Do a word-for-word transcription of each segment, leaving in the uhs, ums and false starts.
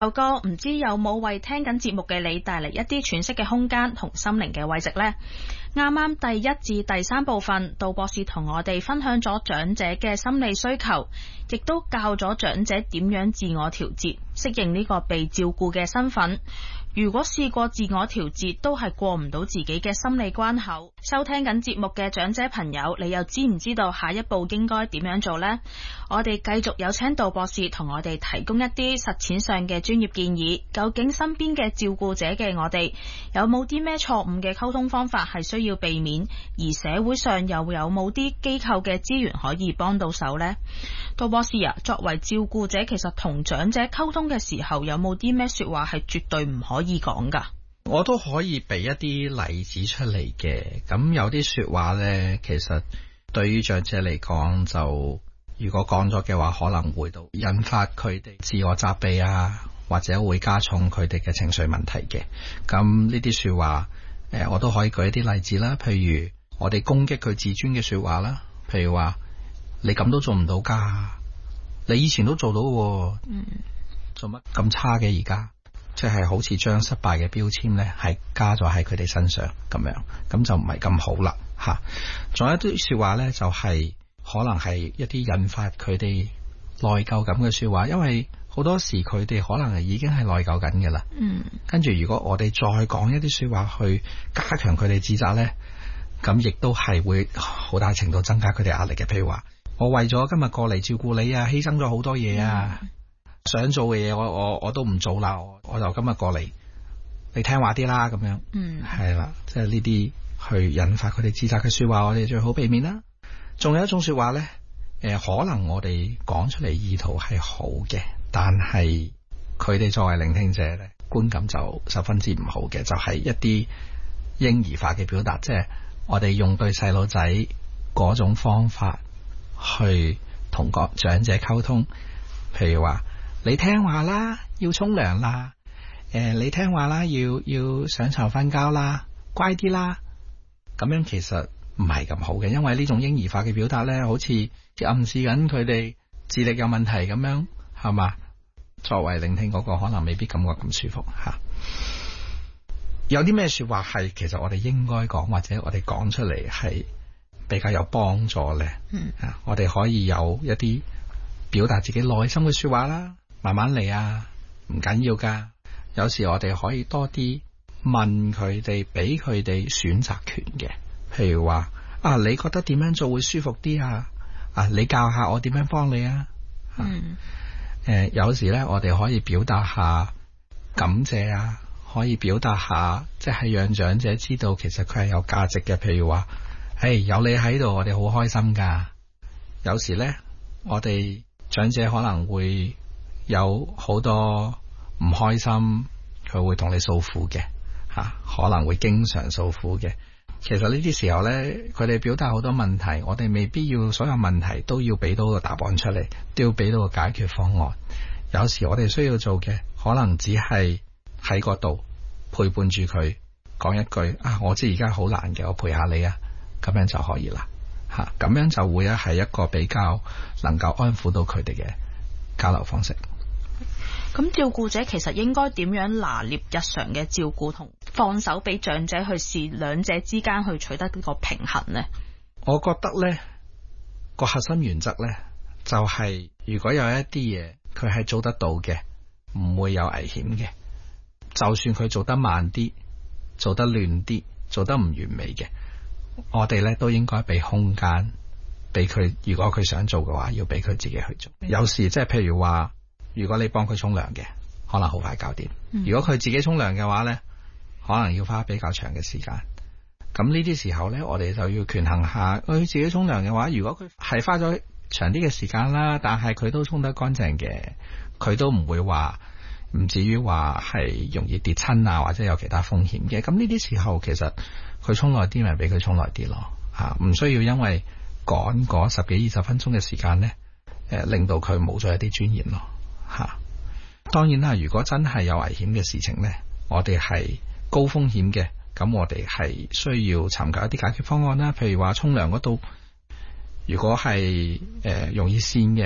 首歌唔知有冇為聽緊節目嘅你帶嚟一啲喘息嘅空間同心靈嘅慰藉呢？啱啱第一至第三部分，杜博士同我哋分享咗長者嘅心理需求，亦都教咗長者點樣自我調節，適應呢個被照顧嘅身份。如果試過自我調節都係過唔到自己嘅心理關口，收聽緊節目嘅長者朋友，你又知唔知道下一步應該點樣做呢？我哋繼續有請杜博士同我哋提供一啲實踐上嘅專業建議。究竟身邊嘅照顧者嘅我哋有冇啲咩錯誤嘅溝通方法係需要避免？而社會上又有冇啲機構嘅資源可以幫到手呢？杜博士啊，作為照顧者，其實同長者溝通嘅時候有冇啲咩說話係絕對唔可以講噶？ 我都可以俾一啲例子出嚟嘅。咁有啲說話呢，其實對於長者嚟講，就如果講咗嘅話，可能會到引發佢哋自我責備啊，或者會加重佢哋嘅情緒問題嘅。咁呢啲說話，誒，我都可以舉一啲例子啦。譬如我哋攻擊佢自尊嘅說話啦，譬如話你咁都做唔到噶，你以前都做到喎，嗯，做乜咁差嘅而家？即係好似將失敗嘅標籤呢係加咗喺佢哋身上咁樣，咁就唔係咁好啦吓。仲有一啲說話呢，就係可能係一啲引發佢哋內疚感嘅說話，因為好多時佢哋可能係已經係內疚緊嘅啦。嗯，跟住如果我哋再講一啲說話去加強佢哋自責呢，咁亦都係會好大程度增加佢哋壓力嘅。譬如話我為咗今日過嚟照顧你啊，犧牲咗好多嘢啊。嗯，想做嘅嘢我我我都唔做啦，我就今日過嚟，你聽話啲啦咁樣。嗯，係啦，即係呢啲去引發佢哋自責嘅說話，我哋最好避免啦。仲有一種說話呢，誒、呃，可能我哋講出嚟意圖係好嘅，但係佢哋作為聆聽者呢，觀感就十分之唔好嘅，就係、是、一啲嬰兒化嘅表達，即係我哋用對細路仔嗰種方法去同個長者溝通，譬如話。你聽話啦，要沖涼啦，誒、呃，你聽話啦，要要上床瞓覺啦，乖啲啦。咁樣其實唔係咁好嘅，因為呢種嬰兒化嘅表達呢，好似暗示緊佢哋智力有問題咁樣，係嘛？作為聆聽嗰個，可能未必感覺咁舒服吓。有啲咩說話係其實我哋應該講，或者我哋講出嚟係比較有幫助呢？嗯，啊，我哋可以有一啲表達自己內心嘅說話啦。慢慢嚟啊，唔緊要噶。有時我哋可以多啲問佢哋，俾佢哋選擇權嘅。譬如話啊，你覺得點樣做會舒服啲啊？啊，你教下我點樣幫你啊？嗯。誒、呃，有時呢，我哋可以表達下感謝啊，可以表達下，即係讓長者知道其實佢係有價值嘅。譬如話，誒，有你喺度，我哋好開心噶。有時呢，我哋長者可能會有好多唔開心，佢會同你訴苦嘅吓，可能會經常訴苦嘅。其實呢啲時候呢，佢哋表達好多問題，我哋未必要所有問題都要俾到個答案出嚟，都要俾到個解決方案。有時我哋需要做嘅，可能只係喺嗰度陪伴住佢，講一句啊，我知而家好難嘅，我陪下你啊，咁樣就可以啦吓，咁樣就會係一個比較能夠安撫到佢哋嘅交流方式。 咁照顧者其實應該點樣拿捏日常嘅照顧同放手俾長者去試，兩者之間去取得呢個平衡呢？ 我覺得呢個核心原則呢，就係如果有一啲嘢佢係做得到嘅，唔會有危險嘅，就算佢做得慢啲，做得亂啲，做得唔完美嘅，我哋呢都應該俾空間俾佢。如果佢想做嘅話，要俾佢自己去做。有時即係譬如話，如果你幫佢沖涼嘅，可能好快搞掂。嗯、如果佢自己沖涼嘅話呢，可能要花比較長嘅時間。咁呢啲時候呢，我哋就要權衡下，佢自己沖涼嘅話，如果佢係花咗長啲嘅時間啦，但係佢都沖得乾淨嘅，佢都唔會話唔至於話係容易跌親啊，或者有其他風險嘅。咁呢啲時候其實佢沖耐啲咪俾佢沖耐啲咯，吓，唔需要因為趕嗰十幾二十分鐘嘅時間呢，誒令到佢冇咗一啲尊嚴咯。吓，當然啦，如果真係有危險嘅事情呢，我哋係高風險嘅，咁我哋係需要尋求一啲解決方案啦。譬如話沖涼嗰度，如果係誒、呃、容易跣嘅，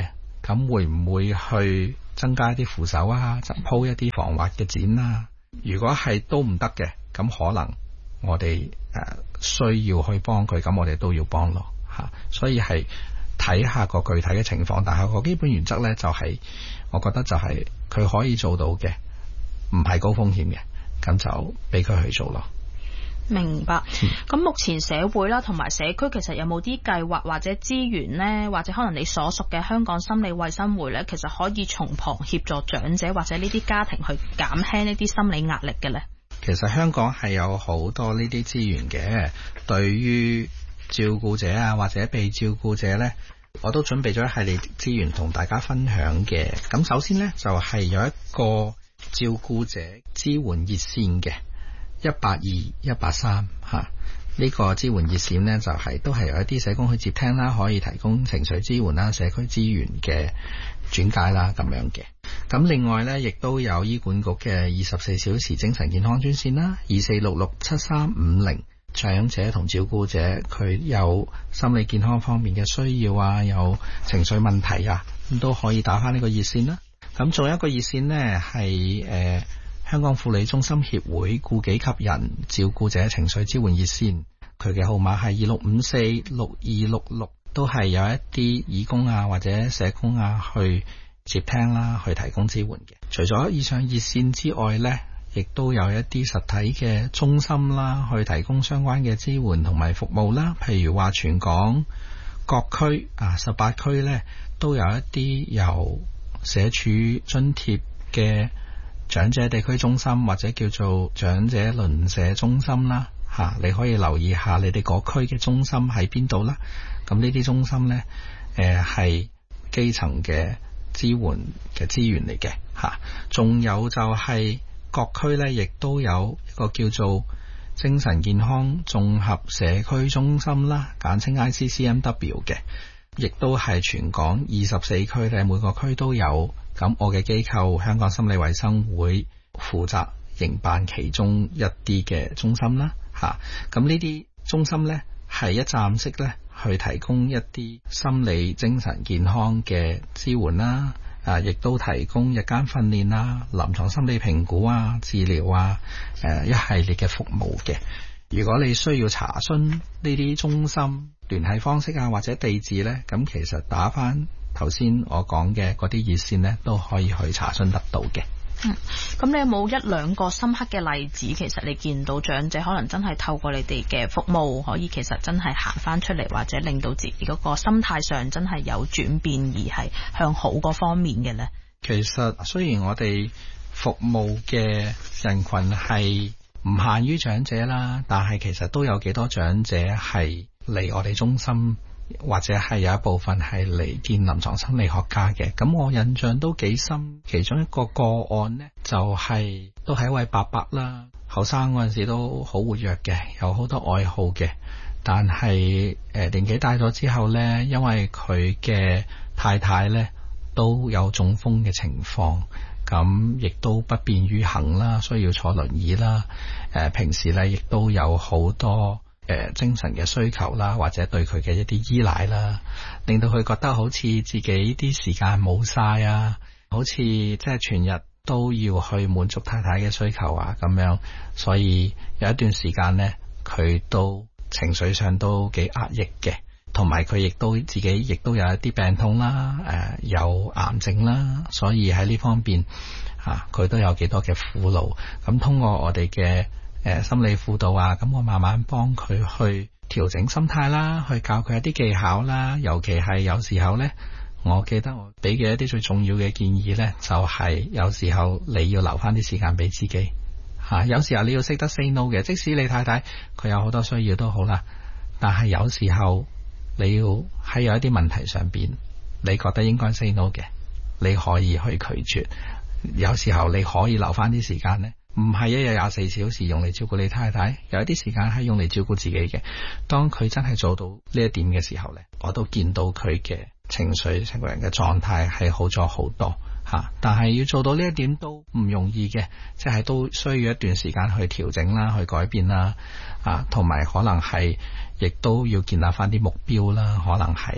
咁會唔會去增加一啲扶手啊，就鋪一啲防滑嘅墊啊？如果係都唔得嘅，咁可能我哋誒、呃、需要去幫佢，咁我哋都要幫咯吓。所以係睇下個具體嘅情況，但係個基本原則呢，就係、是，我覺得就係佢可以做到嘅，唔係高風險嘅，咁就俾佢去做咯。 明白。咁目前社會啦同埋社區其實有冇啲計劃或者資源呢？或者可能你所屬嘅香港心理衛生會呢，其實可以從旁協助長者或者呢啲家庭去減輕呢啲心理壓力嘅呢？ 其實香港係有好多呢啲資源嘅，對於照顧者啊或者被照顧者呢，我都準備咗一系列資源同大家分享嘅。咁首先呢，就係有一個照顧者支援熱線嘅一八二一八三吓，呢個支援熱線呢，就係都係有一啲社工去接聽啦，可以提供情緒支援啦、社區資源嘅轉介啦咁樣嘅。咁另外呢，亦都有醫管局嘅二十四小時精神健康專線啦，二四六六七三五零，長者同照顧者佢有心理健康方面嘅需要啊，有情緒問題啊，咁都可以打返呢個熱線啦。咁仲有一個熱線呢，係誒、呃、香港婦女中心協會顧己及人照顧者情緒支援熱線，佢嘅號碼係二六五四六二六六，都係有一啲義工啊或者社工啊去接聽啦，去提供支援嘅。除咗以上熱線之外呢，亦都有一啲實體嘅中心啦，去提供相關嘅支援同埋服務啦。譬如話全港各區啊十八區呢，都有一啲由社署津貼嘅長者地區中心或者叫做長者鄰舍中心啦吓，你可以留意下你哋嗰區嘅中心喺邊度啦。咁呢啲中心呢，誒係基層嘅支援嘅資源嚟嘅吓。仲有就係各區呢，亦都有一個叫做精神健康綜合社區中心啦，簡稱 I C C M W 嘅，亦都係全港二十四區咧，每個區都有。咁我嘅機構香港心理衛生會負責營辦其中一啲嘅中心啦吓。咁呢啲中心呢，係一站式咧去提供一啲心理精神健康嘅支援啦，啊，亦都提供日間訓練啦、臨床心理評估啊、治療啊，誒一系列嘅服務嘅。如果你需要查詢呢啲中心聯繫方式啊或者地址呢，咁其實打返頭先我講嘅嗰啲熱線呢，都可以去查詢得到嘅。 嗯，咁你有冇一兩個深刻嘅例子？其實你見到長者可能真係透過你哋嘅服務，可以其實真係行返出嚟，或者令到自己嗰個心態上真係有轉變，而係向好嗰方面嘅呢？ 其實雖然我哋服務嘅人群係唔限於長者啦，但係其實都有幾多長者係嚟我哋中心，或者係有一部分係嚟見臨床心理學家嘅。咁我印象都幾深，其中一個個案呢，就係、是、都係一位伯伯啦，後生嗰陣時都好活躍嘅，有好多愛好嘅，但係誒、呃、年紀大咗之後呢，因為佢嘅太太呢都有中風嘅情況，咁亦都不便於行啦，需要坐輪椅啦。誒、呃、平時呢亦都有好多誒、呃、精神嘅需求啦，或者對佢嘅一啲依賴啦，令到佢覺得好似自己啲時間冇晒啊，好似即係全日都要去滿足太太嘅需求啊咁樣。所以有一段時間呢，佢都情緒上都幾壓抑嘅，同埋佢亦都自己亦都有一啲病痛啦，誒、呃、有癌症啦，所以喺呢方面啊，佢都有幾多嘅苦惱。咁通過我哋嘅誒心理輔導啊，咁我慢慢幫佢去調整心態啦，去教佢一啲技巧啦。尤其係有時候呢，我記得我俾嘅一啲最重要嘅建議呢，就係、是、有時候你要留翻啲時間俾自己吓、啊。有時候你要識得 say no 嘅，即使你太太佢有好多需要都好啦，但係有時候你要喺有一啲問題上邊，你覺得應該 say no 嘅，你可以去拒絕。有時候你可以留翻啲時間呢，唔係一日廿四小時用嚟照顧你太太，有一啲時間係用嚟照顧自己嘅。當佢真係做到呢一點嘅時候呢，我都見到佢嘅情緒成個人嘅狀態係好咗好多吓。但係要做到呢一點都唔容易嘅，即係都需要一段時間去調整啦，去改變啦，啊，同埋可能係亦都要建立翻啲目標啦，可能係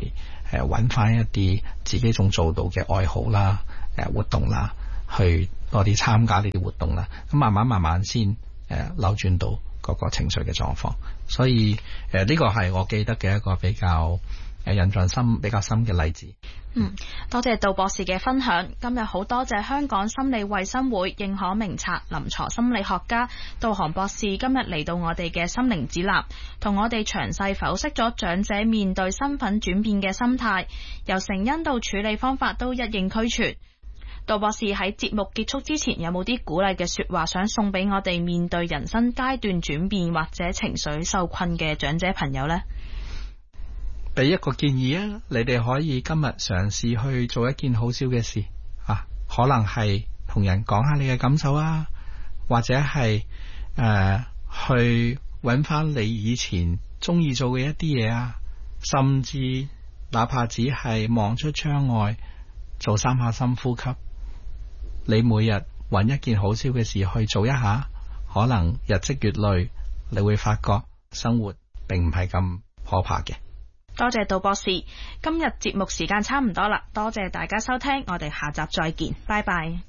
誒揾翻一啲自己仲做到嘅愛好啦、誒活動啦，去多啲參加呢啲活動啦。咁慢慢慢慢先誒扭轉到嗰個情緒嘅狀況。所以誒呢個係我記得嘅一個比較誒印象深、比較深嘅例子。 嗯，多謝杜博士嘅分享。今日好多謝香港心理衛生會認可名冊臨床心理學家杜韓博士今日嚟到我哋嘅心靈指南，同我哋詳細剖析咗長者面對身份轉變嘅心態，由成因到處理方法都一應俱全。杜博士喺節目結束之前有冇啲鼓勵嘅說話想送俾我哋面對人生階段轉變或者情緒受困嘅長者朋友呢？ 俾一個建議啊，你哋可以今日嘗試去做一件好少嘅事啊，可能係同人講下你嘅感受啊，或者係誒、呃、去揾翻你以前中意做嘅一啲嘢啊，甚至哪怕只係望出窗外做三下深呼吸，你每日揾一件好少嘅事去做一下，可能日積月累，你會發覺生活並唔係咁可怕嘅。 多謝杜博士，今日節目時間差唔多啦，多謝大家收聽，我哋下集再見，拜拜。